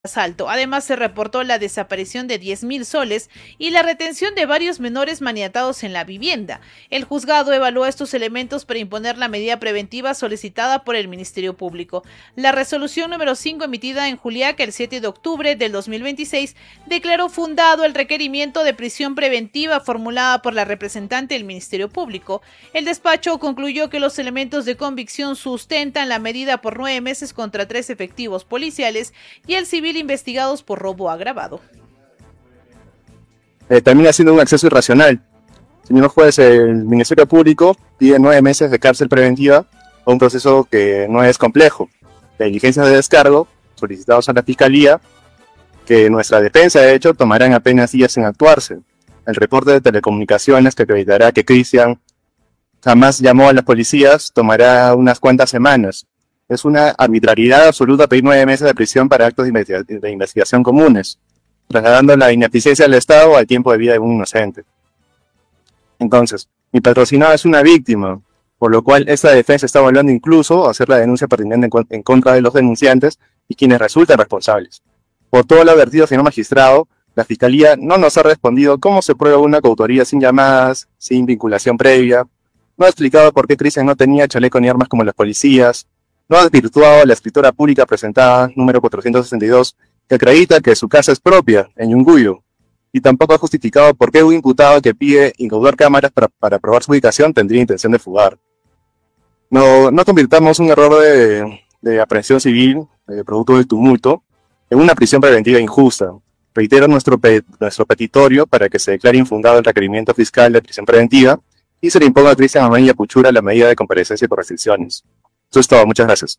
asalto. Además, se reportó la desaparición de 10.000 soles y la retención de varios menores maniatados en la vivienda. El juzgado evaluó estos elementos para imponer la medida preventiva solicitada por el Ministerio Público. La resolución número 5 emitida en Juliaca el 7 de octubre del 2026 declaró fundado el requerimiento de prisión preventiva formulada por la representante del Ministerio Público. El despacho concluyó que los elementos de convicción sustentan la medida por 9 meses contra 3 efectivos policiales y el civil investigados por robo agravado. Termina siendo un acceso irracional. Señor juez, el Ministerio Público pide 9 meses de cárcel preventiva a un proceso que no es complejo. La diligencia de descargo solicitados a la Fiscalía, que nuestra defensa de hecho tomarán apenas días en actuarse. El reporte de telecomunicaciones que acreditará que Cristian jamás llamó a las policías tomará unas cuantas semanas. Es una arbitrariedad absoluta pedir 9 meses de prisión para actos de investigación comunes, trasladando la ineficiencia del Estado al tiempo de vida de un inocente. Entonces, mi patrocinado es una víctima, por lo cual esta defensa está evaluando incluso hacer la denuncia pertinente en contra de los denunciantes y quienes resultan responsables. Por todo lo advertido, señor magistrado, la Fiscalía no nos ha respondido cómo se prueba una coautoría sin llamadas, sin vinculación previa, no ha explicado por qué Cristian no tenía chaleco ni armas como los policías, no ha desvirtuado la escritura pública presentada, número 462, que acredita que su casa es propia, en Yunguyo, y tampoco ha justificado por qué un imputado que pide incaudar cámaras para probar su ubicación tendría intención de fugar. No convirtamos un error de aprehensión civil, producto del tumulto, en una prisión preventiva injusta. Reitero nuestro petitorio para que se declare infundado el requerimiento fiscal de prisión preventiva y se le imponga a Cristian Amaña Puchura la medida de comparecencia por restricciones. Eso es todo, muchas gracias.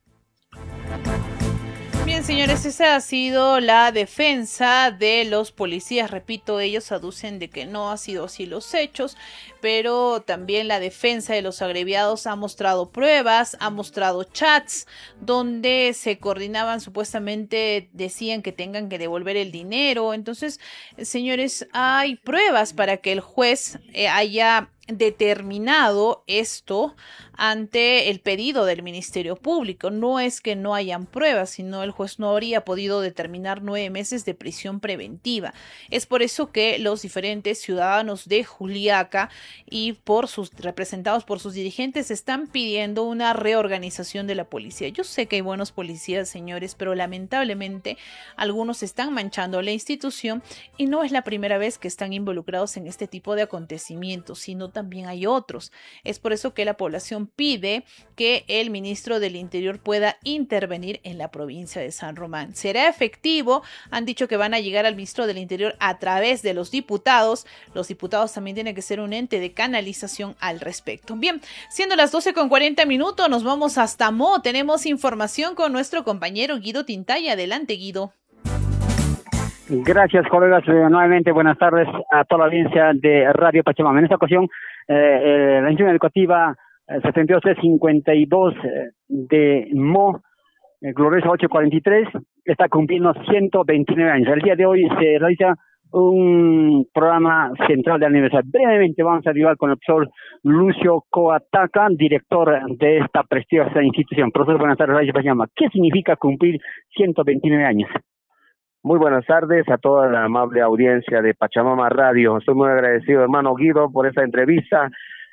Bien, señores, esa ha sido la defensa de los policías. Repito, ellos aducen de que no ha sido así los hechos, pero también la defensa de los agraviados ha mostrado pruebas, ha mostrado chats donde se coordinaban, supuestamente decían que tengan que devolver el dinero. Entonces, señores, hay pruebas para que el juez haya determinado esto ante el pedido del Ministerio Público. No es que no hayan pruebas, sino el juez no habría podido determinar 9 meses de prisión preventiva. Es por eso que los diferentes ciudadanos de Juliaca y representados por sus dirigentes están pidiendo una reorganización de la policía. Yo sé que hay buenos policías, señores, pero lamentablemente algunos están manchando la institución y no es la primera vez que están involucrados en este tipo de acontecimientos, sino también hay otros. Es por eso que la población pide que el ministro del Interior pueda intervenir en la provincia de San Román. ¿Será efectivo? Han dicho que van a llegar al ministro del Interior a través de los diputados. Los diputados también tienen que ser un ente de canalización al respecto. Bien, siendo las 12:40, nos vamos hasta Mo. Tenemos información con nuestro compañero Guido Tintaya. Adelante, Guido. Gracias, colegas. Nuevamente, buenas tardes a toda la audiencia de Radio Pachamama. En esta ocasión, la institución educativa 72352 de Mo, Gloriosa 843, está cumpliendo 129 años. El día de hoy se realiza un programa central de aniversario. Brevemente vamos a arribar con el profesor Lucio Coataca, director de esta prestigiosa institución. Profesor, buenas tardes, Radio Pachamama. ¿Qué significa cumplir 129 años? Muy buenas tardes a toda la amable audiencia de Pachamama Radio. Estoy muy agradecido, hermano Guido, por esta entrevista.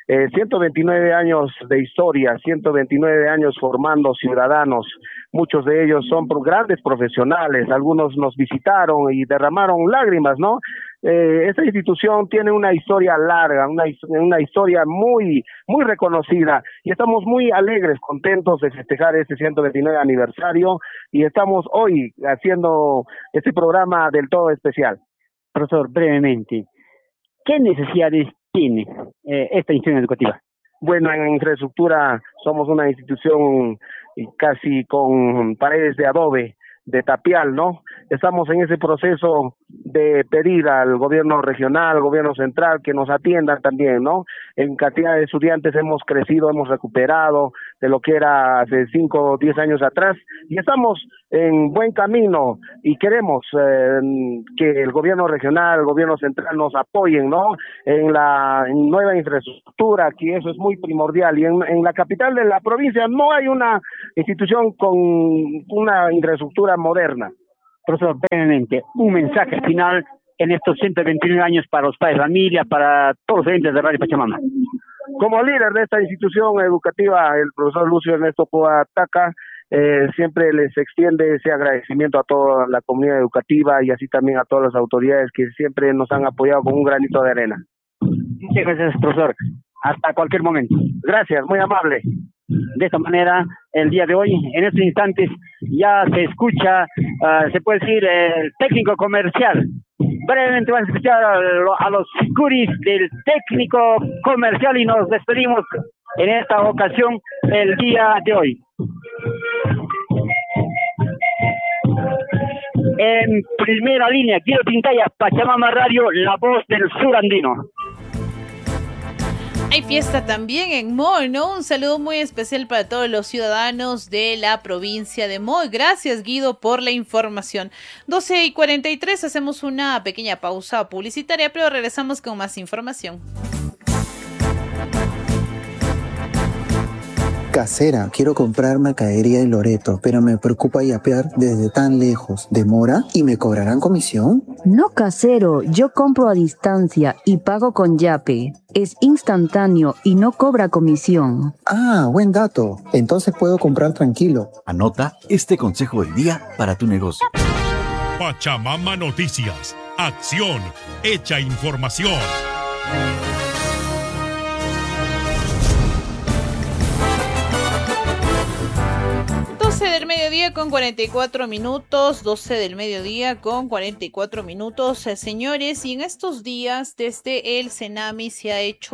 129 años de historia, 129 años formando ciudadanos. Muchos de ellos son grandes profesionales, algunos nos visitaron y derramaron lágrimas, ¿no? Esta institución tiene una historia larga, una historia muy reconocida, y estamos muy alegres, contentos de festejar este 129 aniversario, y estamos hoy haciendo este programa del todo especial. Profesor, brevemente, ¿qué necesidades tiene esta institución educativa? Bueno, en infraestructura somos una institución casi con paredes de adobe, de tapial, ¿no? Estamos en ese proceso de pedir al gobierno regional, gobierno central, que nos atiendan también, ¿no? En cantidad de estudiantes hemos crecido, hemos recuperado de lo que era hace 5 o 10 años atrás, y estamos en buen camino, y queremos que el gobierno regional, el gobierno central nos apoyen, ¿no? En la nueva infraestructura, que eso es muy primordial, y en la capital de la provincia no hay una institución con una infraestructura moderna. profesor, brevemente, un mensaje final en estos 129 años para los padres de familia, para todos los oyentes de Radio Pachamama. Como líder de esta institución educativa, el profesor Lucio Ernesto Coataca siempre les extiende ese agradecimiento a toda la comunidad educativa y así también a todas las autoridades que siempre nos han apoyado con un granito de arena. Muchas gracias, profesor. Hasta cualquier momento. Gracias, muy amable. De esta manera, el día de hoy, en estos instantes, ya se escucha, se puede decir, el técnico comercial. Brevemente vamos a escuchar a los sicuris del técnico comercial y nos despedimos en esta ocasión el día de hoy. En primera línea, Guido Pintaya, Pachamama Radio, la voz del sur andino. Hay fiesta también en Moy, ¿no? Un saludo muy especial para todos los ciudadanos de la provincia de Moy. Gracias, Guido, por la información. 12:43, hacemos una pequeña pausa publicitaria, pero regresamos con más información. Casera, quiero comprar mercadería en Loreto, pero me preocupa yapear desde tan lejos. ¿Demora? ¿Y me cobrarán comisión? No, casero, yo compro a distancia y pago con Yape. Es instantáneo y no cobra comisión. Ah, buen dato. Entonces puedo comprar tranquilo. Anota este consejo del día para tu negocio. Pachamama Noticias. Acción. Hecha información. 12 del mediodía con 44 minutos, 12 del mediodía con 44 minutos, señores, y en estos días desde el Senami se ha hecho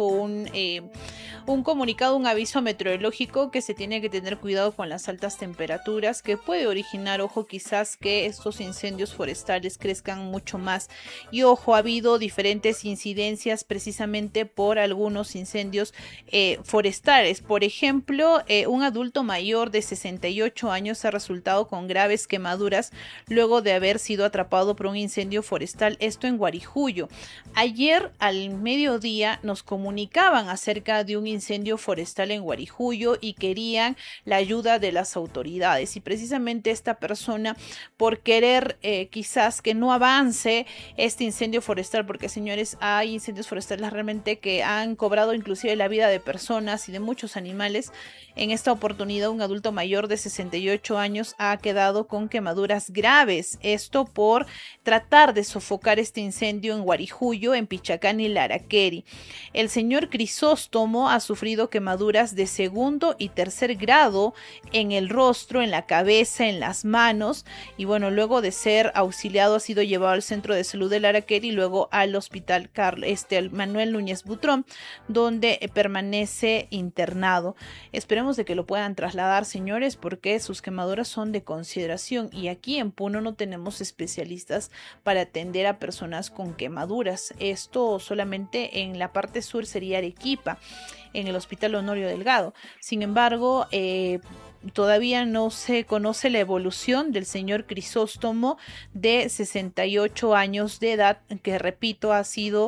un comunicado, un aviso meteorológico que se tiene que tener cuidado con las altas temperaturas que puede originar, ojo, quizás que estos incendios forestales crezcan mucho más. Y ojo, ha habido diferentes incidencias precisamente por algunos incendios forestales. Por ejemplo, un adulto mayor de 68 años ha resultado con graves quemaduras luego de haber sido atrapado por un incendio forestal, esto en Guarijuyo. Ayer al mediodía nos comunicaban acerca de un incendio forestal en Guarijuyo y querían la ayuda de las autoridades, y precisamente esta persona, por querer quizás que no avance este incendio forestal, porque señores, hay incendios forestales realmente que han cobrado inclusive la vida de personas y de muchos animales. En esta oportunidad un adulto mayor de 68 años ha quedado con quemaduras graves, esto por tratar de sofocar este incendio en Guarijuyo, en Pichacán y Laraqueri. El señor Crisóstomo ha sufrido quemaduras de segundo y tercer grado en el rostro, en la cabeza, en las manos, y bueno, luego de ser auxiliado ha sido llevado al centro de salud de Laraqueri y luego al hospital Manuel Núñez Butrón, donde permanece internado. Esperemos de que lo puedan trasladar, señores, porque sus quemaduras son de consideración, y aquí en Puno no tenemos especialistas para atender a personas con quemaduras. Esto solamente en la parte sur sería Arequipa, en el Hospital Honorio Delgado. Sin embargo, todavía no se conoce la evolución del señor Crisóstomo de 68 años de edad, que repito, ha sido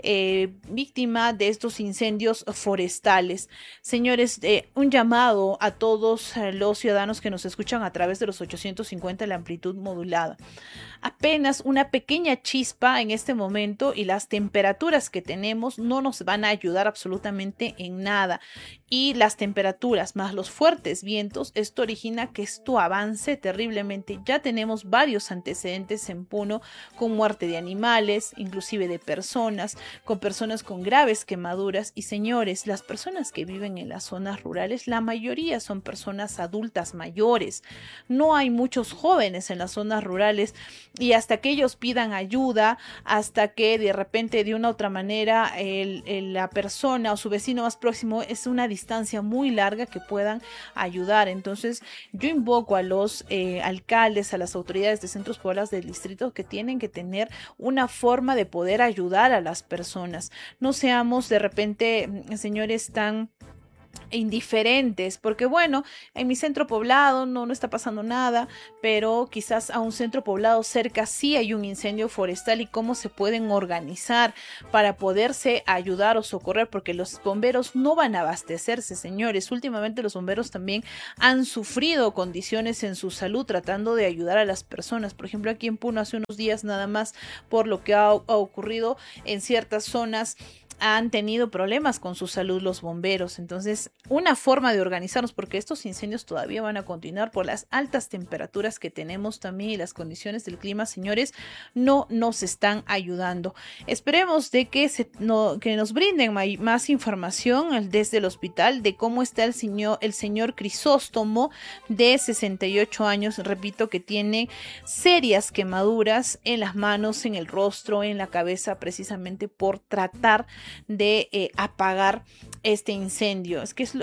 víctima de estos incendios forestales. Señores, un llamado a todos los ciudadanos que nos escuchan a través de los 850 la amplitud modulada. Apenas una pequeña chispa en este momento y las temperaturas que tenemos no nos van a ayudar absolutamente en nada. Y las temperaturas más los fuertes vientos, esto origina que esto avance terriblemente. Ya tenemos varios antecedentes en Puno con muerte de animales, inclusive de personas, con personas con graves quemaduras. Y señores, las personas que viven en las zonas rurales, la mayoría son personas adultas mayores. No hay muchos jóvenes en las zonas rurales, y hasta que ellos pidan ayuda, hasta que de repente de una u otra manera la persona o su vecino más próximo, es una distancia muy larga que puedan ayudar. Entonces yo invoco a los alcaldes, a las autoridades de centros poblados del distrito, que tienen que tener una forma de poder ayudar a las personas. No seamos de repente, señores, tan indiferentes, porque bueno, en mi centro poblado no está pasando nada, pero quizás a un centro poblado cerca sí hay un incendio forestal y cómo se pueden organizar para poderse ayudar o socorrer, porque los bomberos no van a abastecerse, señores. Últimamente los bomberos también han sufrido condiciones en su salud tratando de ayudar a las personas. Por ejemplo, aquí en Puno hace unos días nada más por lo que ha ocurrido en ciertas zonas han tenido problemas con su salud los bomberos. Entonces, una forma de organizarnos, porque estos incendios todavía van a continuar por las altas temperaturas que tenemos también y las condiciones del clima, señores, no nos están ayudando. Esperemos de que nos brinden más información desde el hospital de cómo está el señor Crisóstomo, de 68 años, repito, que tiene serias quemaduras en las manos, en el rostro, en la cabeza, precisamente por tratar de apagar este incendio. Es que es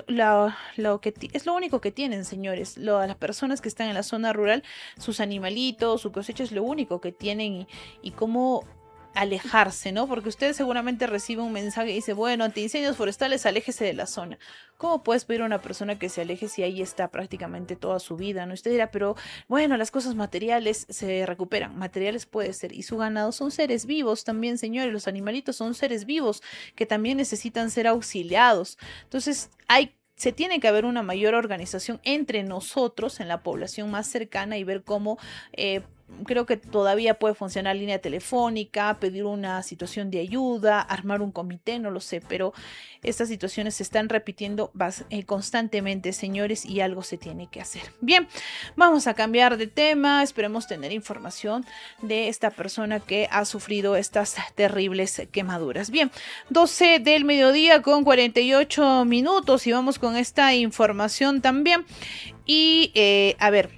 es lo único que tienen, señores. Las personas que están en la zona rural, sus animalitos, su cosecha es lo único que tienen y cómo alejarse, ¿no? Porque usted seguramente recibe un mensaje y dice, bueno, ante incendios forestales, aléjese de la zona. ¿Cómo puedes pedir a una persona que se aleje si ahí está prácticamente toda su vida, ¿no? Usted dirá, pero bueno, las cosas materiales se recuperan. Materiales puede ser. Y su ganado son seres vivos también, señores. Los animalitos son seres vivos que también necesitan ser auxiliados. Entonces, se tiene que haber una mayor organización entre nosotros en la población más cercana y ver cómo creo que todavía puede funcionar línea telefónica, pedir una situación de ayuda, armar un comité, no lo sé, pero estas situaciones se están repitiendo constantemente, señores, y algo se tiene que hacer. Bien, vamos a cambiar de tema, esperemos tener información de esta persona que ha sufrido estas terribles quemaduras. Bien, 12 del mediodía con 48 minutos y vamos con esta información también. Y a ver,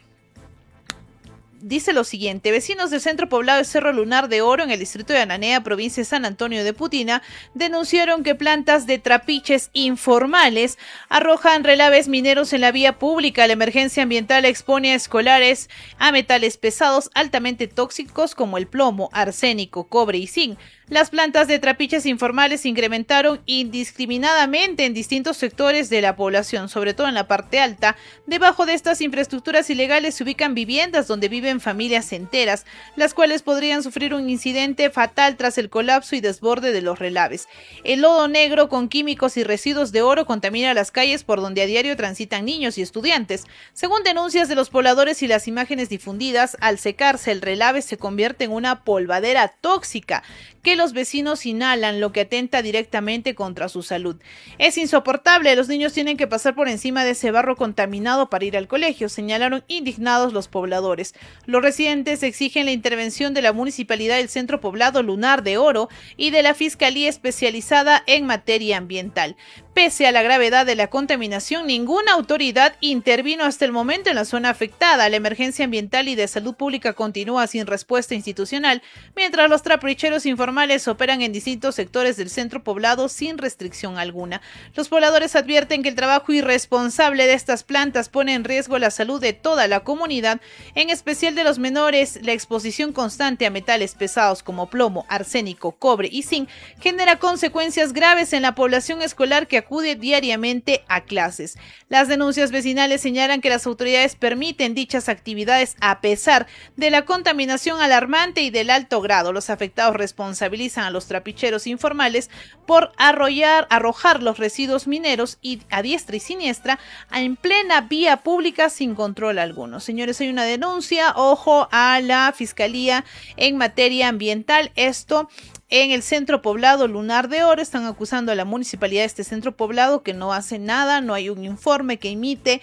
dice lo siguiente: vecinos del centro poblado de Cerro Lunar de Oro, en el distrito de Ananea, provincia de San Antonio de Putina, denunciaron que plantas de trapiches informales arrojan relaves mineros en la vía pública. La emergencia ambiental expone a escolares a metales pesados altamente tóxicos como el plomo, arsénico, cobre y zinc. Las plantas de trapiches informales se incrementaron indiscriminadamente en distintos sectores de la población, sobre todo en la parte alta. Debajo de estas infraestructuras ilegales se ubican viviendas donde viven familias enteras, las cuales podrían sufrir un incidente fatal tras el colapso y desborde de los relaves. El lodo negro con químicos y residuos de oro contamina las calles por donde a diario transitan niños y estudiantes. Según denuncias de los pobladores y las imágenes difundidas, al secarse el relave se convierte en una polvadera tóxica que los vecinos inhalan, lo que atenta directamente contra su salud. Es insoportable, los niños tienen que pasar por encima de ese barro contaminado para ir al colegio, señalaron indignados los pobladores. Los residentes exigen la intervención de la Municipalidad del Centro Poblado Lunar de Oro y de la Fiscalía Especializada en Materia Ambiental. Pese a la gravedad de la contaminación, ninguna autoridad intervino hasta el momento en la zona afectada. La emergencia ambiental y de salud pública continúa sin respuesta institucional, mientras los trapicheros informales operan en distintos sectores del centro poblado sin restricción alguna. Los pobladores advierten que el trabajo irresponsable de estas plantas pone en riesgo la salud de toda la comunidad, en especial de los menores. La exposición constante a metales pesados como plomo, arsénico, cobre y zinc genera consecuencias graves en la población escolar que acude diariamente a clases. Las denuncias vecinales señalan que las autoridades permiten dichas actividades a pesar de la contaminación alarmante y del alto grado. Los afectados responsabilizan a los trapicheros informales por arrojar los residuos mineros y a diestra y siniestra en plena vía pública sin control alguno. Señores, hay una denuncia, ojo a la Fiscalía en Materia Ambiental. Esto en el centro poblado Lunar de Oro. Están acusando a la municipalidad de este centro poblado que no hace nada, no hay un informe que emite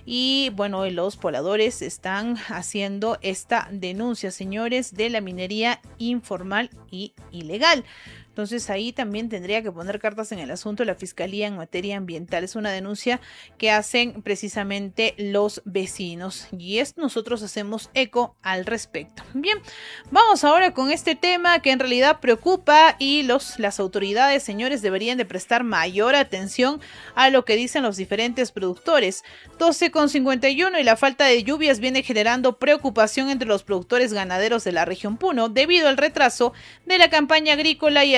y bueno, los pobladores están haciendo esta denuncia, señores, de la minería informal y ilegal. Entonces ahí también tendría que poner cartas en el asunto la Fiscalía en Materia Ambiental. Es una denuncia que hacen precisamente los vecinos y nosotros hacemos eco al respecto. Bien, vamos ahora con este tema que en realidad preocupa y las autoridades, señores, deberían de prestar mayor atención a lo que dicen los diferentes productores. 12:51 y la falta de lluvias viene generando preocupación entre los productores ganaderos de la región Puno debido al retraso de la campaña agrícola y al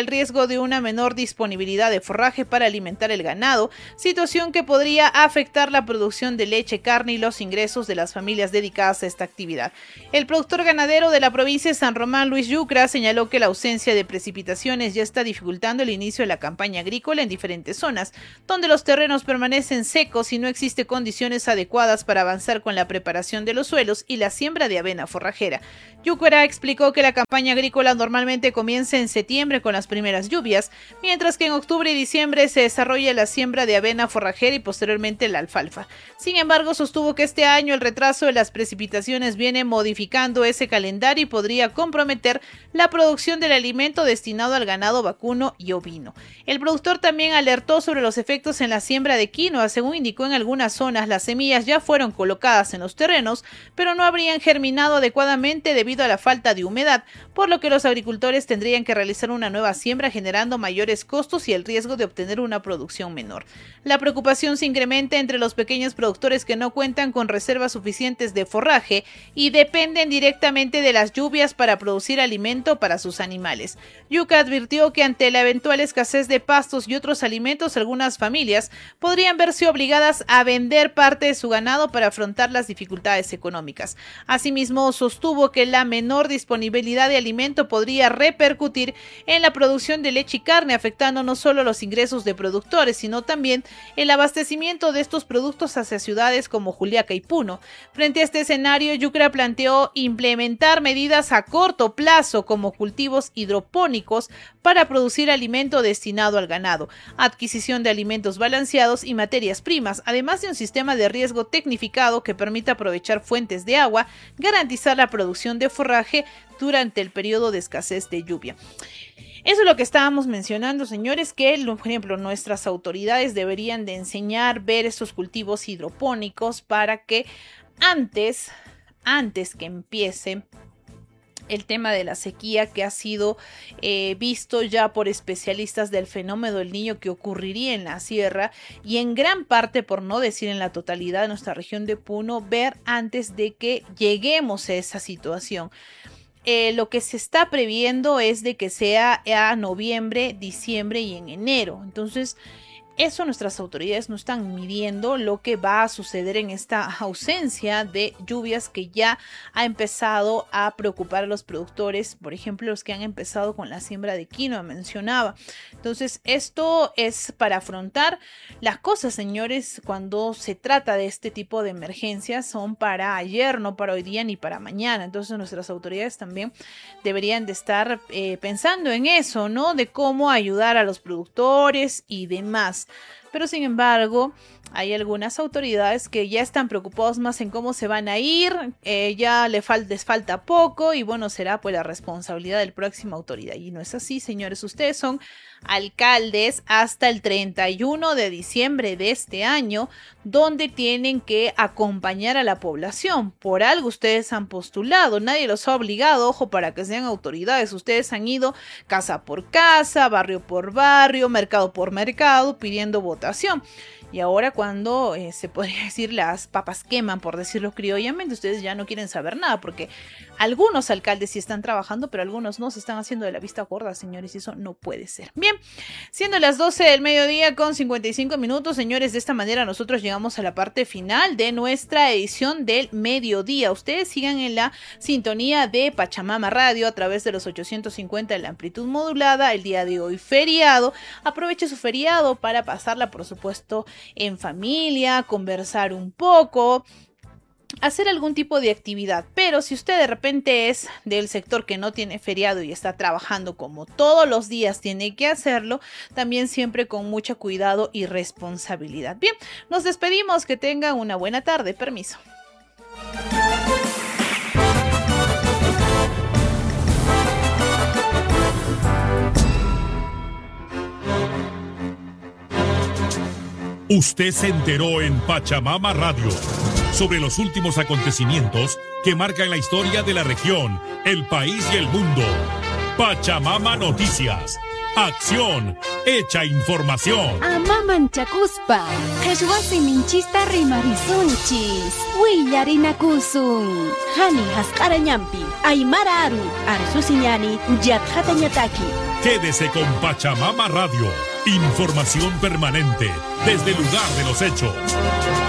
el riesgo de una menor disponibilidad de forraje para alimentar el ganado, situación que podría afectar la producción de leche, carne y los ingresos de las familias dedicadas a esta actividad. El productor ganadero de la provincia de San Román, Luis Yucra, señaló que la ausencia de precipitaciones ya está dificultando el inicio de la campaña agrícola en diferentes zonas, donde los terrenos permanecen secos y no existen condiciones adecuadas para avanzar con la preparación de los suelos y la siembra de avena forrajera. Yucra explicó que la campaña agrícola normalmente comienza en septiembre con las primeras lluvias, mientras que en octubre y diciembre se desarrolla la siembra de avena forrajera y posteriormente la alfalfa. Sin embargo, sostuvo que este año el retraso de las precipitaciones viene modificando ese calendario y podría comprometer la producción del alimento destinado al ganado vacuno y ovino. El productor también alertó sobre los efectos en la siembra de quinoa. Según indicó, en algunas zonas las semillas ya fueron colocadas en los terrenos, pero no habrían germinado adecuadamente debido a la falta de humedad, por lo que los agricultores tendrían que realizar una nueva siembra, generando mayores costos y el riesgo de obtener una producción menor. La preocupación se incrementa entre los pequeños productores que no cuentan con reservas suficientes de forraje y dependen directamente de las lluvias para producir alimento para sus animales. Yucra advirtió que ante la eventual escasez de pastos y otros alimentos, algunas familias podrían verse obligadas a vender parte de su ganado para afrontar las dificultades económicas. Asimismo, sostuvo que la menor disponibilidad de alimento podría repercutir en la producción de leche y carne, afectando no solo los ingresos de productores, sino también el abastecimiento de estos productos hacia ciudades como Juliaca y Puno. Frente a este escenario, Yucra planteó implementar medidas a corto plazo como cultivos hidropónicos para producir alimento destinado al ganado, adquisición de alimentos balanceados y materias primas, además de un sistema de riego tecnificado que permita aprovechar fuentes de agua, garantizar la producción de forraje durante el periodo de escasez de lluvia. Eso es lo que estábamos mencionando, señores, que, por ejemplo, nuestras autoridades deberían de enseñar, ver estos cultivos hidropónicos para que antes que empiece el tema de la sequía, que ha sido visto ya por especialistas del fenómeno del Niño que ocurriría en la sierra y en gran parte, por no decir en la totalidad de nuestra región de Puno, ver antes de que lleguemos a esa situación. Lo que se está previendo es de que sea a noviembre, diciembre y en enero. Entonces, eso nuestras autoridades no están midiendo lo que va a suceder en esta ausencia de lluvias que ya ha empezado a preocupar a los productores, por ejemplo, los que han empezado con la siembra de quinoa, mencionaba. Entonces, esto es para afrontar las cosas, señores, cuando se trata de este tipo de emergencias, son para ayer, no para hoy día ni para mañana. Entonces, nuestras autoridades también deberían de estar pensando en eso, ¿no? De cómo ayudar a los productores y demás. Pero sin embargo, hay algunas autoridades que ya están preocupados más en cómo se van a ir, ya les falta poco y bueno, será pues la responsabilidad del próximo autoridad. Y no es así, señores, ustedes son alcaldes hasta el 31 de diciembre de este año, donde tienen que acompañar a la población. Por algo ustedes han postulado, nadie los ha obligado, ojo, para que sean autoridades. Ustedes han ido casa por casa, barrio por barrio, mercado por mercado, pidiendo votación. Y ahora cuando se podría decir las papas queman, por decirlo criollamente, ustedes ya no quieren saber nada, porque algunos alcaldes sí están trabajando, pero algunos no, se están haciendo de la vista gorda, señores, y eso no puede ser. Bien, siendo las 12 del mediodía con 55 minutos, señores, de esta manera nosotros llegamos a la parte final de nuestra edición del mediodía. Ustedes sigan en la sintonía de Pachamama Radio a través de los 850 de la amplitud modulada. El día de hoy feriado, aproveche su feriado para pasarla, por supuesto, en familia, conversar un poco, hacer algún tipo de actividad. Pero si usted de repente es del sector que no tiene feriado y está trabajando como todos los días tiene que hacerlo, también siempre con mucho cuidado y responsabilidad. Bien, nos despedimos, que tengan una buena tarde, permiso. Usted se enteró en Pachamama Radio sobre los últimos acontecimientos que marcan la historia de la región, el país y el mundo. Pachamama Noticias. Acción, hecha información. Amaman chakuspa, kashwasi minchista rimarisunchis, willarinakusun, hani haskara ñampi, aymara aru, arsusiñani, yathata ñataki. Quédese con Pachamama Radio. Información permanente desde el lugar de los hechos.